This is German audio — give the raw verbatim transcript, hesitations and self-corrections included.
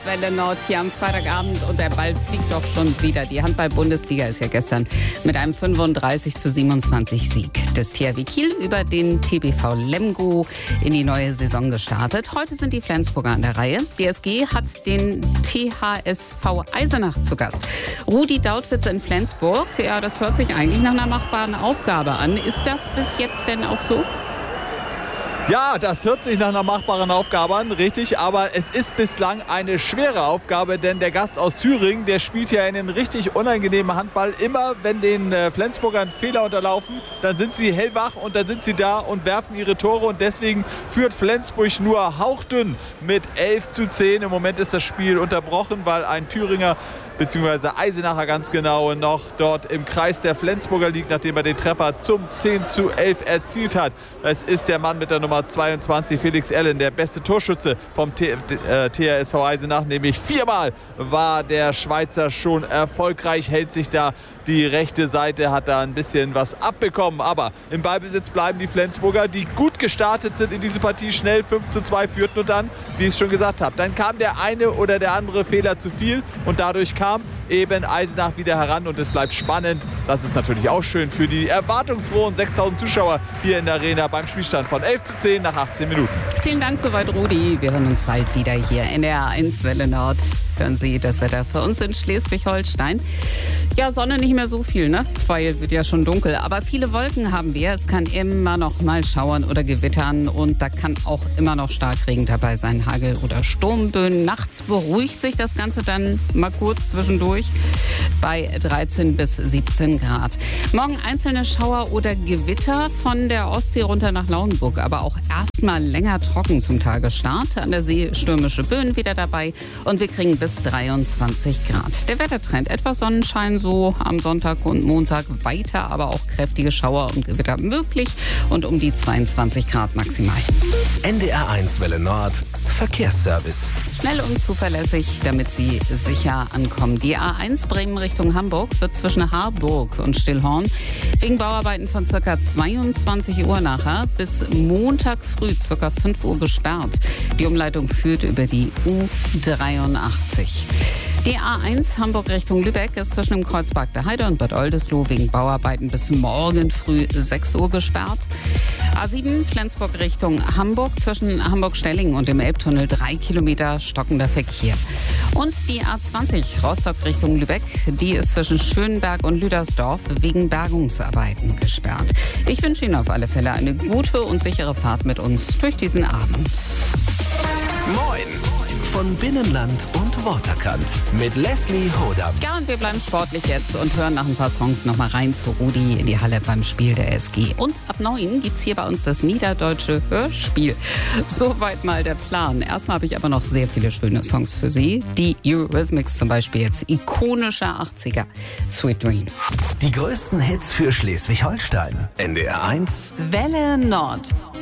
Welle Nord hier am Freitagabend und der Ball fliegt doch schon wieder. Die Handball-Bundesliga ist ja gestern mit einem fünfunddreißig zu siebenundzwanzig Sieg des T H W Kiel über den T B V Lemgo in die neue Saison gestartet. Heute sind die Flensburger an der Reihe. Die S G hat den T H S V Eisenach zu Gast. Rudi Dautwitz in Flensburg, ja, das hört sich eigentlich nach einer machbaren Aufgabe an. Ist das bis jetzt denn auch so? Ja, das hört sich nach einer machbaren Aufgabe an, richtig, aber es ist bislang eine schwere Aufgabe, denn der Gast aus Thüringen, der spielt ja einen richtig unangenehmen Handball. Immer wenn den äh, Flensburgern Fehler unterlaufen, dann sind sie hellwach und dann sind sie da und werfen ihre Tore und deswegen führt Flensburg nur hauchdünn mit elf zu zehn. Im Moment ist das Spiel unterbrochen, weil ein Thüringer beziehungsweise Eisenacher ganz genau noch dort im Kreis der Flensburger liegt, nachdem er den Treffer zum zehn zu elf erzielt hat. Es ist der Mann mit der Nummer zweiundzwanzig, Felix Allen, der beste Torschütze vom T H S V Eisenach, nämlich viermal war der Schweizer schon erfolgreich, hält sich da die rechte Seite, hat da ein bisschen was abbekommen, aber im Ballbesitz bleiben die Flensburger, die gut gestartet sind in diese Partie, schnell fünf zu zwei führten und dann, wie ich es schon gesagt habe, dann kam der eine oder der andere Fehler zu viel und dadurch kam eben Eisenach wieder heran und es bleibt spannend. Das ist natürlich auch schön für die erwartungsfrohen sechstausend Zuschauer hier in der Arena beim Spielstand von elf zu zehn nach achtzehn Minuten. Vielen Dank soweit, Rudi. Wir hören uns bald wieder hier in der A eins Welle Nord. Hören Sie das Wetter für uns in Schleswig-Holstein. Ja, Sonne nicht mehr so viel, ne? Weil wird ja schon dunkel. Aber viele Wolken haben wir. Es kann immer noch mal schauern oder gewittern. Und da kann auch immer noch Starkregen dabei sein. Hagel oder Sturmböen. Nachts beruhigt sich das Ganze dann mal kurz zwischendurch bei dreizehn bis siebzehn Grad. Morgen einzelne Schauer oder Gewitter von der Ostsee runter nach Lauenburg. Aber auch erstmal länger trocken zum Tagesstart. An der See stürmische Böen wieder dabei. Und wir kriegen bis dreiundzwanzig Grad. Der Wettertrend, etwas Sonnenschein so am Sonntag und Montag, weiter aber auch kräftige Schauer und Gewitter möglich und um die zweiundzwanzig Grad maximal. N D R eins Welle Nord Verkehrsservice. Schnell und zuverlässig, damit Sie sicher ankommen. Die A eins Bremen Richtung Hamburg wird zwischen Harburg und Stillhorn wegen Bauarbeiten von ca. zweiundzwanzig Uhr nachher bis Montag früh ca. fünf Uhr gesperrt. Die Umleitung führt über die U dreiundachtzig. Die A eins Hamburg Richtung Lübeck ist zwischen dem Kreuzberg der Heide und Bad Oldesloe wegen Bauarbeiten bis morgen früh sechs Uhr gesperrt. A sieben Flensburg Richtung Hamburg zwischen Hamburg-Stellingen und dem Elbtunnel drei Kilometer stockender Verkehr. Und die A zwanzig Rostock Richtung Lübeck, die ist zwischen Schönberg und Lüdersdorf wegen Bergungsarbeiten gesperrt. Ich wünsche Ihnen auf alle Fälle eine gute und sichere Fahrt mit uns durch diesen Abend. Moin! Von Binnenland und Waterkant mit Leslie Hodam. Ja, und wir bleiben sportlich jetzt und hören nach ein paar Songs nochmal rein zu Rudi in die Halle beim Spiel der S G. Und ab neun gibt's hier bei uns das niederdeutsche Hörspiel. Soweit mal der Plan. Erstmal habe ich aber noch sehr viele schöne Songs für Sie. Die Eurythmics zum Beispiel jetzt. Ikonischer achtziger. Sweet Dreams. Die größten Hits für Schleswig-Holstein. N D R eins Welle Nord.